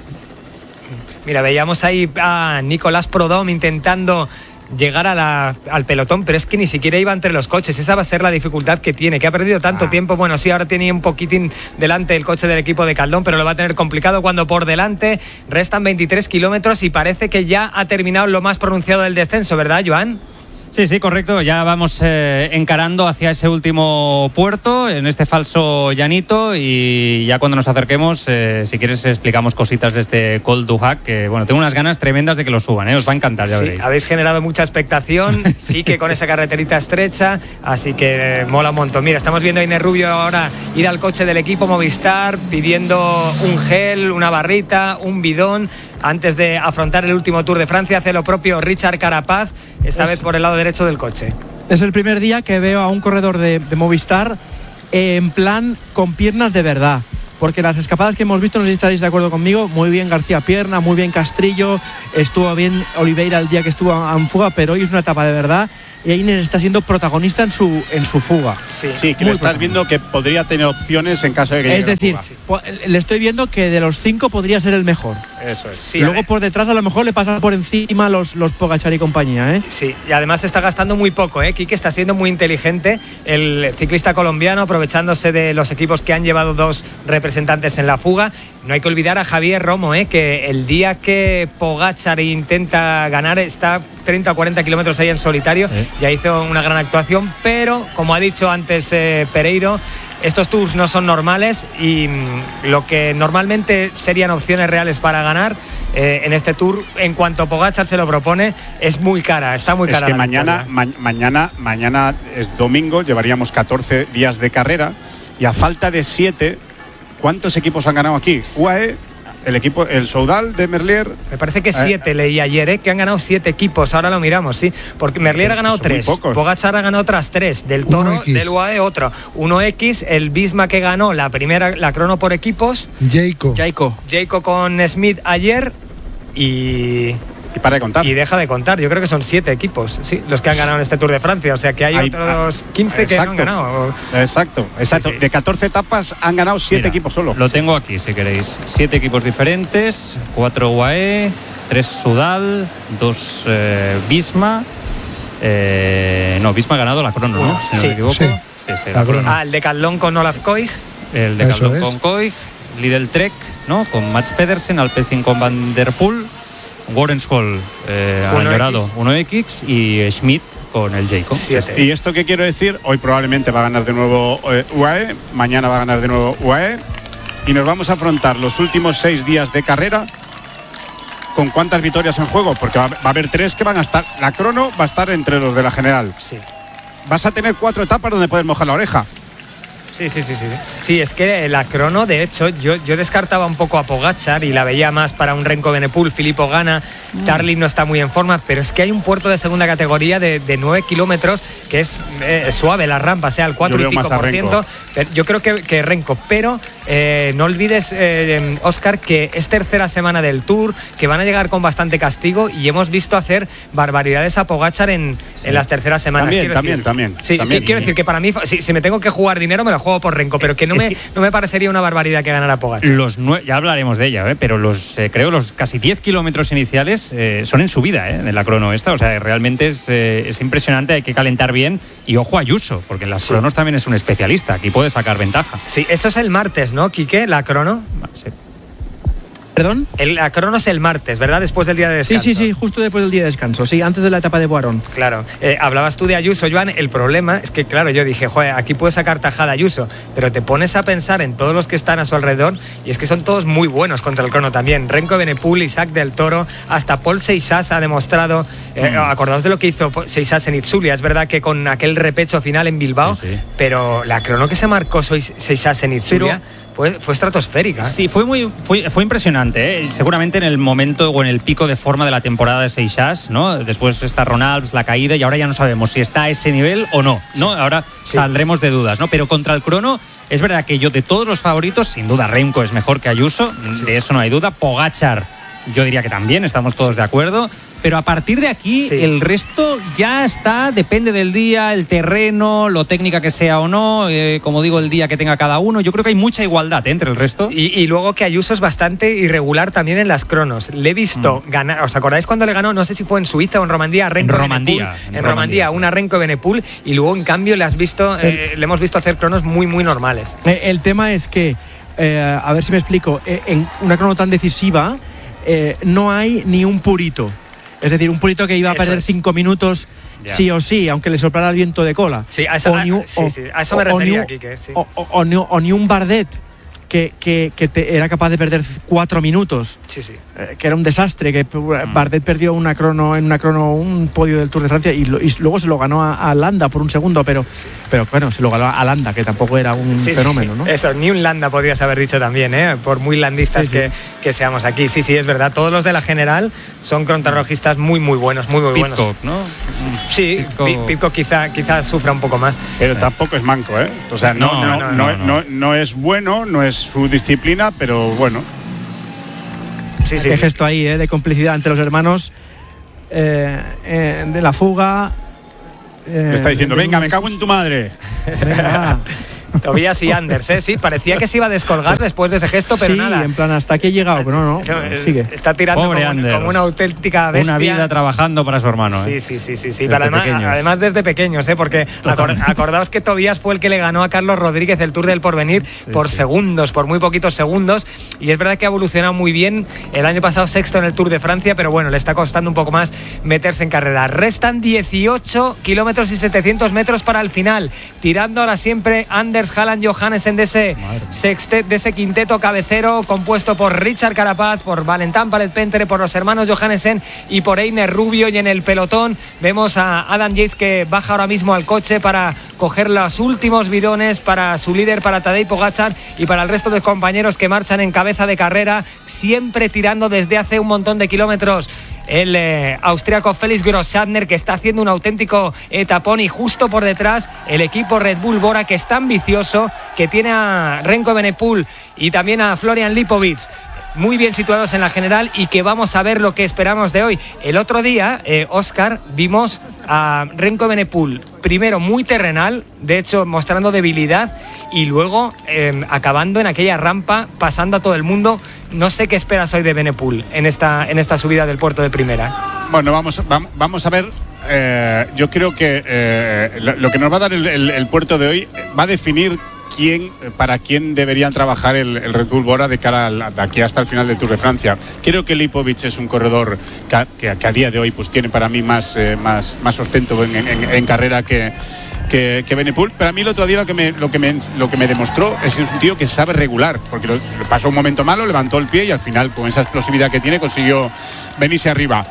Mira, veíamos ahí a Nicolás Prodom intentando llegar a la, al pelotón, pero es que ni siquiera iba entre los coches. Esa va a ser la dificultad que tiene, que ha perdido tanto ah. tiempo. Bueno, sí, ahora tiene un poquitín delante el coche del equipo de Caldón, pero lo va a tener complicado cuando por delante restan veintitrés kilómetros y parece que ya ha terminado lo más pronunciado del descenso, ¿verdad, Joan? Sí, sí, correcto. Ya vamos eh, encarando hacia ese último puerto, en este falso llanito, y ya cuando nos acerquemos, eh, si quieres, explicamos cositas de este Col du Hac, que bueno, tengo unas ganas tremendas de que lo suban, ¿eh? Os va a encantar, ya sí, veréis. Habéis generado mucha expectación, sí, que con esa carreterita estrecha, así que eh, mola un montón. Mira, estamos viendo a Inés Rubio ahora ir al coche del equipo Movistar pidiendo un gel, una barrita, un bidón. Antes de afrontar el último Tour de Francia, hace lo propio Richard Carapaz, esta es, vez por el lado derecho del coche. Es el primer día que veo a un corredor de, de Movistar en plan con piernas de verdad. Porque las escapadas que hemos visto, no sé si estaréis de acuerdo conmigo, muy bien García Pierna, muy bien Castrillo, estuvo bien Oliveira el día que estuvo en fuga, pero hoy es una etapa de verdad. Y Inés está siendo protagonista en su en su fuga. Sí, sí, que le estás viendo que podría tener opciones en caso de que es decir, fuga. Le estoy viendo que de los cinco podría ser el mejor. Eso es. Sí, luego por detrás a lo mejor le pasan por encima los, los Pogačar y compañía, ¿eh? Sí, y además está gastando muy poco, ¿eh? Quique está siendo muy inteligente, el ciclista colombiano, aprovechándose de los equipos que han llevado dos representantes en la fuga. No hay que olvidar a Javier Romo, ¿eh? Que el día que Pogačar intenta ganar está treinta o cuarenta kilómetros ahí en solitario. ¿Eh? Ya hizo una gran actuación, pero como ha dicho antes eh, Pereiro, estos tours no son normales y mmm, lo que normalmente serían opciones reales para ganar eh, en este tour, en cuanto Pogačar se lo propone, es muy cara, está muy cara. Es que mañana, ma- mañana, mañana es domingo, llevaríamos catorce días de carrera y a falta de siete, ¿cuántos equipos han ganado aquí? U A E el equipo, el Soudal de Merlier. Me parece que siete, eh, leí ayer, ¿eh? Que han ganado siete equipos, ahora lo miramos, sí. Porque Merlier ha ganado tres, Pogačar ha ganado otras tres, del Toro, del U A E otro. uno equis, el Visma que ganó la primera, la crono por equipos. Jayco. Jayco. Jayco con Smith ayer y... Y para de contar. Y deja de contar, yo creo que son siete equipos, sí, los que han ganado en este Tour de Francia, o sea que hay, hay otros quince exacto, que no han ganado. Exacto, exacto. Sí, sí. De catorce etapas han ganado siete Mira, equipos solo. Lo tengo aquí, si queréis. Siete equipos diferentes, cuatro U A E, tres Soudal, dos eh, Visma. Eh, no, Visma ha ganado la crono, ¿no? Si no sí. me equivoco. Sí. Sí, sí, la crono. Ah, el Decathlon con Olaf Koig. El Decathlon con Koig, Lidl Trek, ¿no? Con Mats Pedersen, Alpecin con Van Der Poel. Warrenshall eh, añorado uno equis y Schmidt con el Jayco. Y esto que quiero decir, hoy probablemente va a ganar de nuevo eh, U A E, mañana va a ganar de nuevo U A E y nos vamos a afrontar los últimos seis días de carrera con cuántas victorias en juego, porque va, va a haber tres que van a estar, la crono va a estar entre los de la general. Sí. Vas a tener cuatro etapas donde puedes mojar la oreja. Sí, sí, sí, sí. Sí, es que la crono, de hecho, yo, yo descartaba un poco a Pogačar y la veía más para un Renko Benepul. Filippo gana, mm. Tarling no está muy en forma, pero es que hay un puerto de segunda categoría de, de nueve kilómetros que es eh, suave la rampa, sea el cuatro y pico por ciento. Yo creo que, que Renko, pero eh, no olvides, eh, Óscar, que es tercera semana del Tour, que van a llegar con bastante castigo y hemos visto hacer barbaridades a Pogačar en, sí. en las terceras semanas. También, quiero también, decir, también. Sí, también. quiero decir que para mí, si, si me tengo que jugar dinero, me lo juego por Renko, pero que no, me, que no me parecería una barbaridad que ganara Pogačar. Los nue- ya hablaremos de ella, ¿eh? Pero los eh, creo los casi diez kilómetros iniciales eh, son en subida, ¿eh? De la crono esta, o sea, realmente es, eh, es impresionante, hay que calentar bien y ojo a Ayuso, porque en las sí. cronos también es un especialista, aquí puede sacar ventaja. Sí, eso es el martes, ¿no, Quique? La crono. Sí. ¿Perdón? El, la crono es el martes, ¿verdad? Después del día de descanso. Sí, sí, sí, justo después del día de descanso, sí, antes de la etapa de Boirón. Claro. Eh, hablabas tú de Ayuso, Joan, el problema es que, claro, yo dije, joder, aquí puede sacar tajada Ayuso, pero te pones a pensar en todos los que están a su alrededor y es que son todos muy buenos contra el crono también. Renko Benepul, Isaac del Toro, hasta Paul Seixas ha demostrado, eh, mm. acordaos de lo que hizo Seixas en Itzulia, es verdad que con aquel repecho final en Bilbao, sí, sí. pero la crono que se marcó Seixas en Itzulia... Pero... Fue, fue estratosférica. Sí, fue muy fue, fue impresionante, ¿eh? Seguramente en el momento o en el pico de forma de la temporada de Seixas, ¿no? Después está Ronalds, la caída, y ahora ya no sabemos si está a ese nivel o no, ¿no? Sí. Ahora sí. saldremos de dudas, ¿no? Pero contra el crono, es verdad que yo de todos los favoritos, sin duda Remco es mejor que Ayuso, sí. de eso no hay duda. Pogačar, yo diría que también, estamos todos sí. de acuerdo. Pero a partir de aquí, sí. el resto ya está, depende del día, el terreno, lo técnica que sea o no, eh, como digo, el día que tenga cada uno. Yo creo que hay mucha igualdad, ¿eh? Entre el resto. Y, y luego que Ayuso es bastante irregular también en las cronos. Le he visto mm. ganar, ¿os acordáis cuando le ganó? No sé si fue en Suiza o en Romandía, a Renko en Romandía, Benepul, en, en Romandía, una Renko Benepul, y luego en cambio le has visto, eh, le hemos visto hacer cronos muy, muy normales. El, el tema es que, eh, a ver si me explico, eh, en una crono tan decisiva eh, no hay ni un purito. Es decir, un purito que iba a perder cinco minutos yeah. sí o sí, aunque le soplara el viento de cola. Sí, a eso, o ni un, sí, sí, a eso me refería aquí. Sí. O, o, o, o, o ni un Bardet que, que, que te era capaz de perder cuatro minutos. Sí, sí. Eh, que era un desastre, que mm. Bardet perdió una crono, en una crono un podio del Tour de Francia y, lo, y luego se lo ganó a, a Landa por un segundo, pero, sí. pero bueno, se lo ganó a Landa, que tampoco era un sí, fenómeno, sí. ¿no? Eso, ni un Landa podrías haber dicho también, ¿eh? Por muy landistas sí, sí. Que, que seamos aquí. Sí, sí, es verdad. Todos los de la general son contrarrojistas muy, muy buenos, muy, muy buenos. Pitcock, ¿no? Sí, Pitcock, Pitcock quizá, quizá sufra un poco más. Pero tampoco es manco, ¿eh? O sea, no, no, no, no, no, no, no, no es bueno, no es su disciplina, pero bueno. Sí, sí. Qué gesto ahí, ¿eh? De complicidad entre los hermanos, eh, eh, de la fuga. Eh, Te está diciendo, venga, me cago en tu madre. Venga. Tobias y Anders, ¿eh? Sí, parecía que se iba a descolgar después de ese gesto, pero sí, nada. En plan, hasta aquí he llegado, pero no, no, sigue. Está tirando como, como una auténtica bestia. Una vida trabajando para su hermano, ¿eh? Sí, sí, sí, sí, sí. Pero además, además desde pequeños, ¿eh? Porque acord, acordaos que Tobias fue el que le ganó a Carlos Rodríguez el Tour del Porvenir sí, por sí. segundos, por muy poquitos segundos. Y es verdad que ha evolucionado muy bien. El año pasado sexto en el Tour de Francia, pero bueno, le está costando un poco más meterse en carrera. Restan dieciocho kilómetros y setecientos metros para el final. Tirando ahora siempre Anders Viñers, Haaland, Johannesen, de ese sextet, de ese quinteto cabecero compuesto por Richard Carapaz, por Valentán Palet-Pentre, por los hermanos Johannesen y por Einer Rubio. Y en el pelotón vemos a Adam Yates, que baja ahora mismo al coche para coger los últimos bidones para su líder, para Tadej Pogačar, y para el resto de compañeros que marchan en cabeza de carrera, siempre tirando desde hace un montón de kilómetros. El eh, austriaco Felix Grossschartner, que está haciendo un auténtico etapón, y justo por detrás el equipo Red Bull Bora, que es tan ambicioso, que tiene a Remco Evenepoel y también a Florian Lipovic muy bien situados en la general, y que vamos a ver lo que esperamos de hoy. El otro día, eh, Óscar, vimos a Remco Evenepoel primero muy terrenal, de hecho mostrando debilidad, y luego eh, acabando en aquella rampa, pasando a todo el mundo. No sé qué esperas hoy de Evenepoel en esta, en esta subida del puerto de primera. Bueno, vamos, vamos a ver. Eh, yo creo que eh, lo, lo que nos va a dar el, el, el puerto de hoy va a definir quién, para quién deberían trabajar el, el Red Bull Bora de cara al, de aquí hasta el final del Tour de Francia. Creo que Lipovic es un corredor que, que, que a día de hoy pues tiene para mí más, eh, más, más sustento en, en, en carrera que que, que Evenepoel. Pero a mí el otro día lo que me, lo que me, lo que me demostró es que es un tío que sabe regular, porque lo, pasó un momento malo, levantó el pie y al final, con esa explosividad que tiene, consiguió venirse arriba.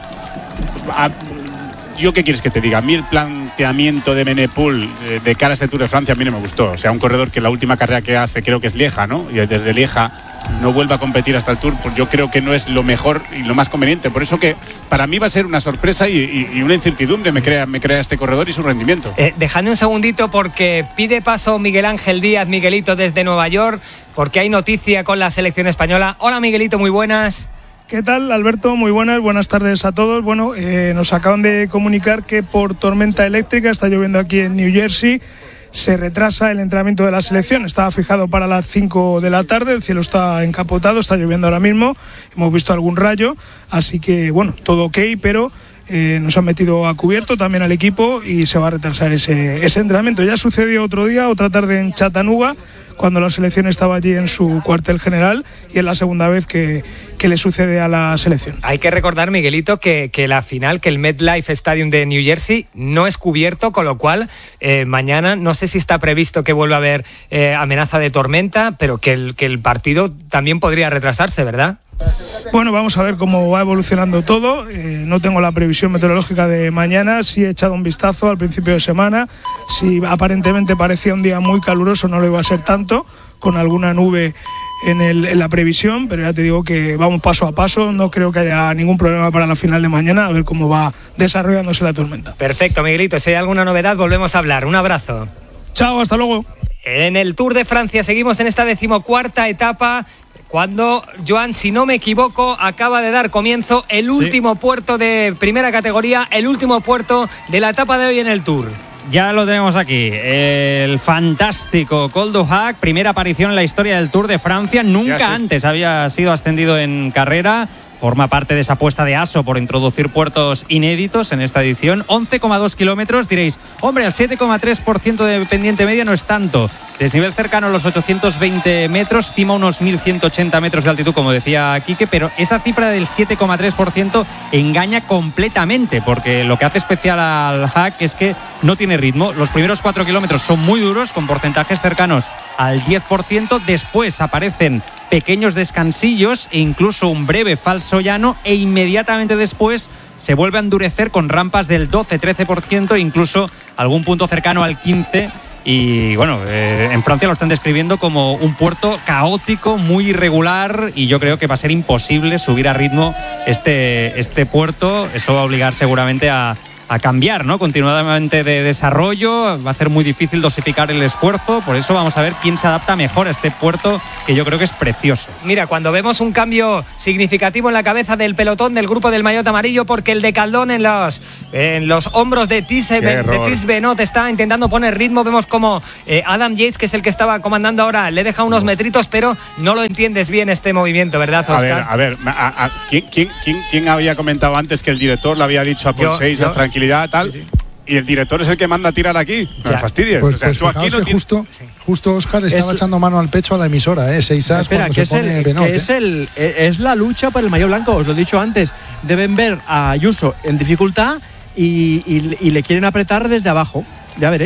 A, ¿Yo qué quieres que te diga? A mí el planteamiento de Evenepoel de, de cara a este Tour de Francia a mí no me gustó. O sea, un corredor que la última carrera que hace creo que es Lieja, ¿no? Y desde Lieja no vuelve a competir hasta el Tour, pues yo creo que no es lo mejor y lo más conveniente. Por eso que para mí va a ser una sorpresa y, y, y una incertidumbre me crea, me crea este corredor y su rendimiento. Eh, dejadme un segundito, porque pide paso Miguel Ángel Díaz, Miguelito, desde Nueva York, porque hay noticia con la selección española. Hola Miguelito, muy buenas. ¿Qué tal, Alberto? Muy buenas, buenas tardes a todos. Bueno, eh, nos acaban de comunicar que por tormenta eléctrica, está lloviendo aquí en New Jersey, se retrasa el entrenamiento de la selección. Estaba fijado para las cinco de la tarde, el cielo está encapotado, está lloviendo ahora mismo, hemos visto algún rayo, así que bueno, todo ok, pero eh, nos han metido a cubierto también al equipo y se va a retrasar ese, ese entrenamiento. Ya sucedió otro día, otra tarde en Chattanooga, cuando la selección estaba allí en su cuartel general, y es la segunda vez que, que le sucede a la selección. Hay que recordar, Miguelito, que, que la final, que el MetLife Stadium de New Jersey no es cubierto, con lo cual eh, mañana no sé si está previsto que vuelva a haber eh, amenaza de tormenta, pero que el, que el partido también podría retrasarse, ¿verdad? Bueno, vamos a ver cómo va evolucionando todo. Eh, no tengo la previsión meteorológica de mañana, sí he echado un vistazo al principio de semana. Si aparentemente parecía un día muy caluroso, no lo iba a ser tanto, con alguna nube en, el, en la previsión, pero ya te digo que vamos paso a paso. No creo que haya ningún problema para la final de mañana, a ver cómo va desarrollándose la tormenta. Perfecto, Miguelito, si hay alguna novedad volvemos a hablar. Un abrazo. Chao, hasta luego. En el Tour de Francia seguimos en esta decimocuarta etapa, cuando, Joan, si no me equivoco, acaba de dar comienzo el último sí. puerto de primera categoría, el último puerto de la etapa de hoy en el Tour. Ya lo tenemos aquí, el fantástico Col du Hac, primera aparición en la historia del Tour de Francia, nunca antes había sido ascendido en carrera. Forma parte de esa apuesta de ASO por introducir puertos inéditos en esta edición. once coma dos kilómetros, diréis, hombre, al siete coma tres por ciento de pendiente media no es tanto. Desnivel cercano a los ochocientos veinte metros, cima unos mil ciento ochenta metros de altitud, como decía Quique, pero esa cifra del siete coma tres por ciento engaña completamente, porque lo que hace especial al Hac es que no tiene ritmo. Los primeros cuatro kilómetros son muy duros, con porcentajes cercanos al diez por ciento. Después aparecen pequeños descansillos e incluso un breve falso llano, e inmediatamente después se vuelve a endurecer con rampas del doce a trece por ciento, incluso algún punto cercano al quince por ciento. Y bueno, eh, en Francia lo están describiendo como un puerto caótico, muy irregular, y yo creo que va a ser imposible subir a ritmo este, este puerto. Eso va a obligar seguramente a a cambiar, ¿no? Continuadamente de desarrollo, va a ser muy difícil dosificar el esfuerzo, por eso vamos a ver quién se adapta mejor a este puerto, que yo creo que es precioso. Mira, cuando vemos un cambio significativo en la cabeza del pelotón del grupo del maillot amarillo, porque el de Caldón en los, en los hombros de Tis Benoit está intentando poner ritmo. Vemos como eh, Adam Yates, que es el que estaba comandando ahora, le deja unos metritos, pero no lo entiendes bien este movimiento, ¿verdad, Óscar? A ver, a ver, a, a, ¿quién, quién, quién, ¿quién había comentado antes que el director le había dicho a Paul seis las tranquilidad tal? Sí, sí. Y el director es el que manda a tirar aquí. No me fastidies. Pues, o sea, pues tú aquí no que justo, justo Óscar estaba es, ese echando mano al pecho a la emisora, ¿eh? seis as Espera, cuando que, se es, pone el, Benoit, que ¿eh? es, el, es la lucha por el maillot blanco, os lo he dicho antes. Deben ver a Ayuso en dificultad y, y, y le quieren apretar desde abajo. Ya veréis.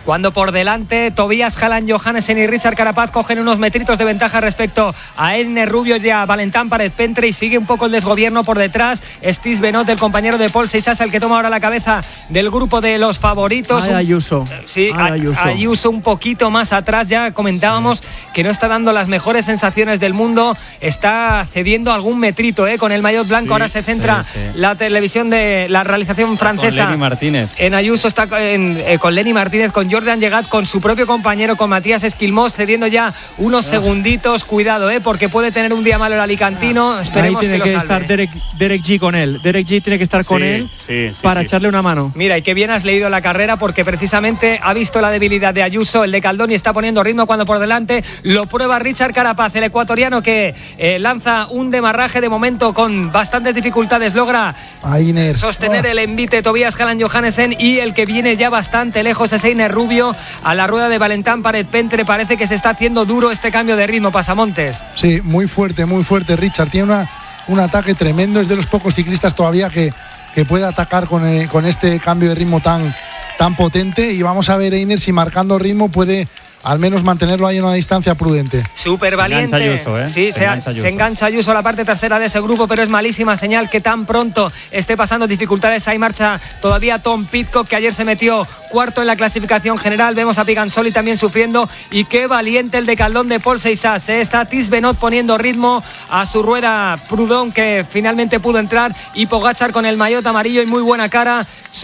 cuando por delante Tobias Haaland Johannesen y Richard Carapaz cogen unos metritos de ventaja respecto a Elner Rubio y a Valentán Pared-Pentre, y sigue un poco el desgobierno por detrás. Steve Benoit, el compañero de Paul Seixas, el que toma ahora la cabeza del grupo de los favoritos. Ay, Ayuso. Sí, Ay, Ayuso. Ayuso un poquito más atrás. Ya comentábamos sí. que no está dando las mejores sensaciones del mundo, está cediendo algún metrito ¿eh? con el maillot blanco. Sí, ahora se centra sí, sí. la televisión de la realización francesa con Lenny Martínez. En Ayuso, está en, eh, con Lenny Martínez, con Jordan Llegat, con su propio compañero, con Matías Esquilmós, cediendo ya unos oh. segunditos. Cuidado, ¿eh? porque puede tener un día malo el alicantino. Esperemos Ahí tiene que, que lo estar Derek, Derek G con él. Derek G tiene que estar con sí, él sí, sí, para sí. echarle una mano. Mira, y qué bien has leído la carrera, porque precisamente ha visto la debilidad de Ayuso, el de Caldón, y está poniendo ritmo cuando por delante lo prueba Richard Carapaz, el ecuatoriano, que eh, lanza un demarraje de momento con bastantes dificultades. Logra Einer. sostener oh. el envite Tobias Haaland Johannesen, y el que viene ya bastante lejos es Elner Rubio a la rueda de Valentán Pared-Pentre. Parece que se está haciendo duro este cambio de ritmo, Pasamontes. Sí, muy fuerte, muy fuerte Richard. Tiene una, un ataque tremendo, es de los pocos ciclistas todavía que, que puede atacar con, eh, con este cambio de ritmo tan, tan potente, y vamos a ver Einer si marcando ritmo puede al menos mantenerlo ahí a una distancia prudente. Súper valiente. Se engancha Ayuso, ¿eh? Sí, se, se, engancha Ayuso. se engancha Ayuso a la parte trasera de ese grupo, pero es malísima señal que tan pronto esté pasando dificultades. Ahí marcha todavía Tom Pidcock, que ayer se metió cuarto en la clasificación general. Vemos a Pigansoli también sufriendo, y qué valiente el de Caldón de Paul Seixas, ¿eh? Está Tis Benoit poniendo ritmo a su rueda, Proudhon, que finalmente pudo entrar, y Pogačar con el maillot amarillo y muy buena cara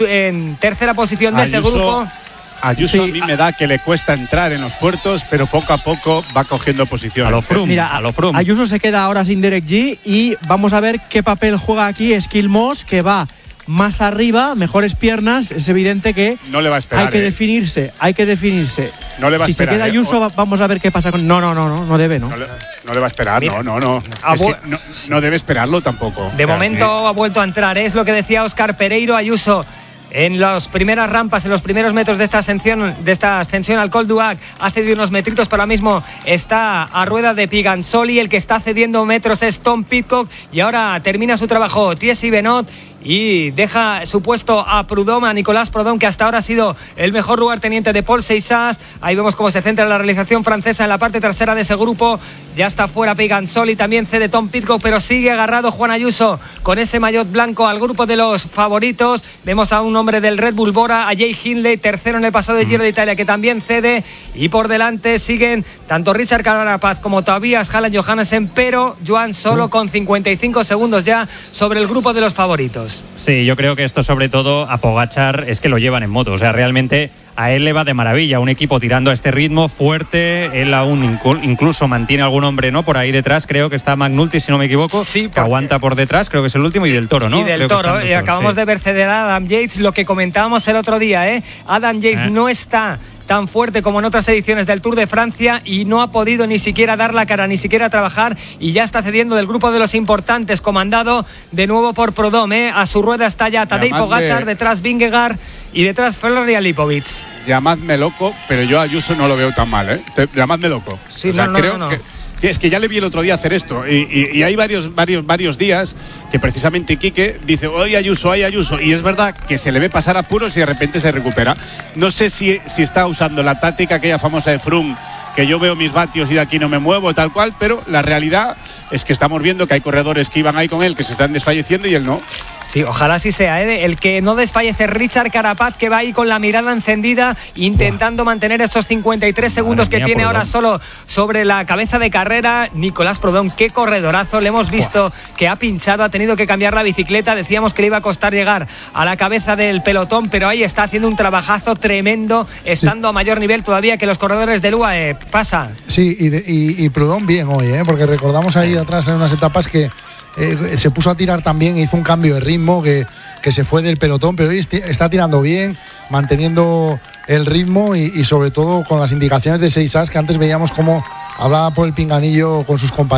en tercera posición de Ayuso. ese grupo. Ayuso sí. a mí me da que le cuesta entrar en los puertos, pero poco a poco va cogiendo posición. A lo Froome. Mira, a lo Froome. Ayuso se queda ahora sin Derek G, y vamos a ver qué papel juega aquí Esquilmós, que va más arriba, mejores piernas. Es evidente que no le va a esperar, hay que eh. definirse, hay que definirse. No le va a si esperar. Si se queda Ayuso, eh. vamos a ver qué pasa con. No, no, no, no, no debe, ¿no? No le, no le va a esperar, Mira, no, no, no. Es que no. No debe esperarlo tampoco. De o sea, momento sí. ha vuelto a entrar, ¿eh? Es lo que decía Óscar Pereiro. Ayuso en las primeras rampas, en los primeros metros de esta ascensión, de esta ascensión al Col d'Huac, ha cedido unos metritos, pero ahora mismo está a rueda de Pigansoli. El que está cediendo metros es Tom Pidcock, y ahora termina su trabajo Thierry Benoit y deja su puesto a Proudhon, a Nicolas Proudhon, que hasta ahora ha sido el mejor lugarteniente de Paul Seixas. Ahí vemos cómo se centra la realización francesa en la parte trasera de ese grupo. Ya está fuera Pigansoli, también cede Tom Pidcock, pero sigue agarrado Juan Ayuso con ese maillot blanco al grupo de los favoritos. Vemos a un hombre del Red Bull Bora, a Jay Hindley, tercero en el pasado de Giro de Italia, que también cede, y por delante siguen tanto Richard Carapaz como Tobias Haaland Johannesen, pero Joan solo con cincuenta y cinco segundos ya sobre el grupo de los favoritos. Sí, yo creo que esto sobre todo a Pogačar es que lo llevan en moto, o sea, realmente a él le va de maravilla, un equipo tirando a este ritmo fuerte. Él aún incluso mantiene algún hombre, ¿no? Por ahí detrás, creo que está McNulty, si no me equivoco, sí, que aguanta por detrás, creo que es el último, y del Toro, ¿no? Y del creo Toro, y acabamos sí. de ver ceder a Adam Yates, lo que comentábamos el otro día, ¿eh? Adam Yates eh. no está tan fuerte como en otras ediciones del Tour de Francia, y no ha podido ni siquiera dar la cara, ni siquiera trabajar, y ya está cediendo del grupo de los importantes, comandado de nuevo por Proudhon, ¿eh? A su rueda está ya Tadej Pogačar, detrás Vingegaard y detrás Florian Lipovic. Llamadme loco, pero yo a Ayuso no lo veo tan mal, ¿eh? Llamadme loco. Sí, o sea, no, no, creo no, no. que es que ya le vi el otro día hacer esto, y, y, y hay varios, varios, varios días que precisamente Quique dice, hoy Ayuso, hoy Ayuso, y es verdad que se le ve pasar apuros y de repente se recupera. No sé si, si está usando la táctica aquella famosa de Froome, que yo veo mis vatios y de aquí no me muevo, tal cual, pero la realidad es que estamos viendo que hay corredores que iban ahí con él que se están desfalleciendo y él no. Sí, ojalá así sea, ¿eh? El que no desfallece Richard Carapaz, que va ahí con la mirada encendida, intentando mantener esos cincuenta y tres segundos que tiene ahora solo sobre la cabeza de carrera. Nicolas Proudhon, qué corredorazo, le hemos visto que ha pinchado, ha tenido que cambiar la bicicleta, decíamos que le iba a costar llegar a la cabeza del pelotón, pero ahí está haciendo un trabajazo tremendo, estando sí. a mayor nivel todavía que los corredores del U A E. Pasa. Sí, y, de, y, y Proudhon bien hoy, ¿eh? Porque recordamos ahí atrás en unas etapas que Eh, se puso a tirar también, hizo un cambio de ritmo que, que se fue del pelotón, pero hoy está tirando bien, manteniendo el ritmo y, y sobre todo con las indicaciones de Seixas, que antes veíamos cómo hablaba por el pinganillo con sus compañeros.